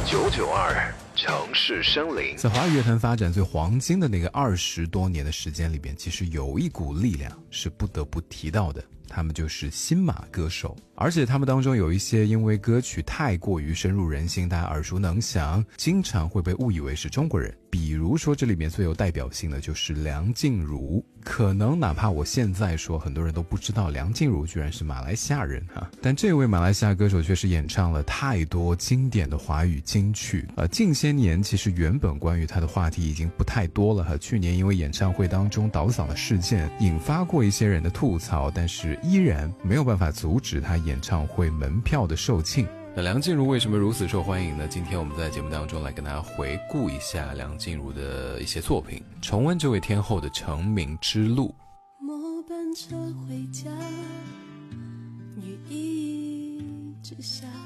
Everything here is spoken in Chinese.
992城市生灵。 在华语乐坛发展最黄金的那个20多年的时间里边，其实有一股力量是不得不提到的，他们就是新马歌手。而且他们当中有一些因为歌曲太过于深入人心，大家耳熟能详，经常会被误以为是中国人。比如说这里面最有代表性的就是梁静茹，可能哪怕我现在说很多人都不知道梁静茹居然是马来西亚人但这位马来西亚歌手却是演唱了太多经典的华语金曲。近些年其实原本关于他的话题已经不太多了去年因为演唱会当中倒嗓的事件引发过一些人的吐槽，但是依然没有办法阻止他演唱会门票的售罄。那梁静茹为什么如此受欢迎呢？今天我们在节目当中来跟大家回顾一下梁静茹的一些作品，重温这位天后的成名之路。 末班车回家，雨一直下，